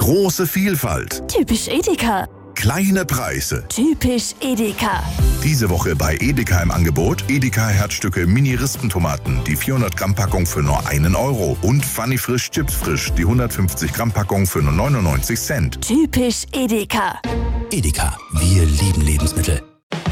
Große Vielfalt. Typisch Edeka. Kleine Preise. Typisch Edeka. Diese Woche bei Edeka im Angebot: Edeka Herzstücke Mini-Rispentomaten, die 400 Gramm Packung für nur 1 Euro. Und Funny Frisch Chips Frisch, die 150 Gramm Packung für nur 99 Cent. Typisch Edeka. Edeka, wir lieben Lebensmittel.